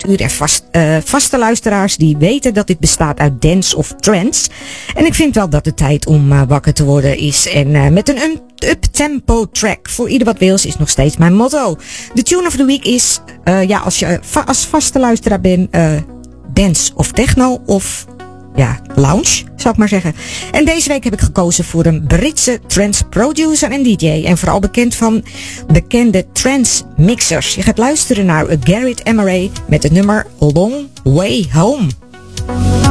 dit uur. En vaste luisteraars die weten dat dit bestaat uit dance of trance. En ik vind wel dat het tijd om wakker te worden is. En met een up-tempo track voor ieder wat wils is nog steeds mijn motto. De tune of the week is, als je als vaste luisteraar bent, dance of techno of lounge, zou ik maar zeggen. En deze week heb ik gekozen voor een Britse trance producer en DJ. En vooral bekend van bekende trance mixers. Je gaat luisteren naar Gareth Emery met het nummer Long Way Home.